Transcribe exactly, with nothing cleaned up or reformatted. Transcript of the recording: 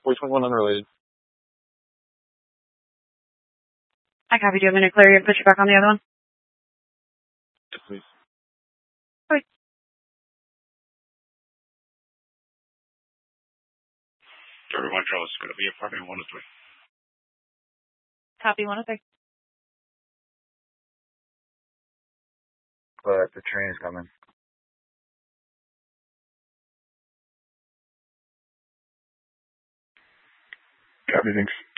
four twenty-one unrelated. I copy. Do you have a minute clear? You have to put you back on the other one? Yes, please. Okay. thirty-one Charles is going to be apartment one oh three. Copy one oh three. But the train is coming. Copy, thanks.